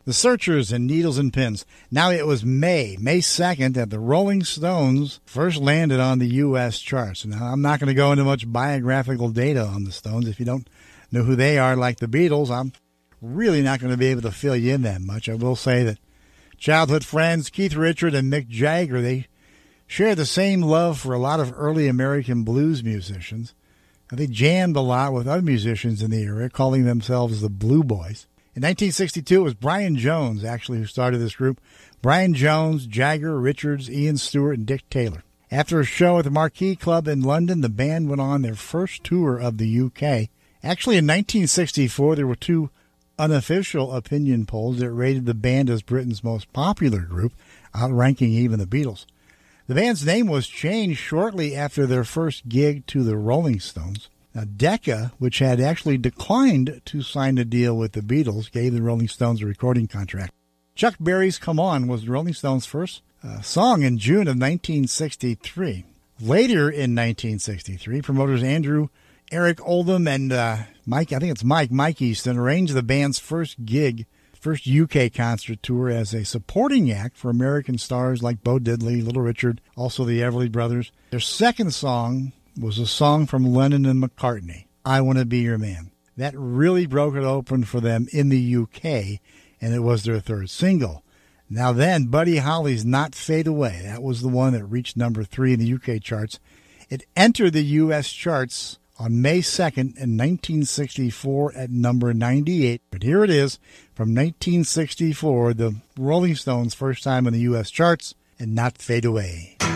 The Searchers and Needles and Pins. Now it was May 2nd, that the Rolling Stones first landed on the U.S. charts. Now I'm not going to go into much biographical data on the Stones. If you don't know who they are, like the Beatles, I'm really not going to be able to fill you in that much. I will say that childhood friends Keith Richards and Mick Jagger, they share the same love for a lot of early American blues musicians. They jammed a lot with other musicians in the era, calling themselves the Blue Boys. In 1962, it was Brian Jones, actually, who started this group. Brian Jones, Jagger, Richards, Ian Stewart, and Dick Taylor. After a show at the Marquee Club in London, the band went on their first tour of the UK. Actually, in 1964, there were two unofficial opinion polls that rated the band as Britain's most popular group, outranking even the Beatles. The band's name was changed shortly after their first gig to the Rolling Stones. Now, Decca, which had actually declined to sign a deal with the Beatles, gave the Rolling Stones a recording contract. Chuck Berry's Come On was the Rolling Stones' first song in June of 1963. Later in 1963, promoters Eric Oldham and Mike Easton arranged the band's first UK concert tour as a supporting act for American stars like Bo Diddley, Little Richard, also the Everly Brothers. Their second song was a song from Lennon and McCartney, I Want to Be Your Man. That really broke it open for them in the UK, and it was their third single. Now then, Buddy Holly's Not Fade Away. That was the one that reached number 3 in the UK charts. It entered the US charts on May 2nd in 1964 at number 98. But here it is from 1964, the Rolling Stones' first time in the US charts, and Not Fade Away.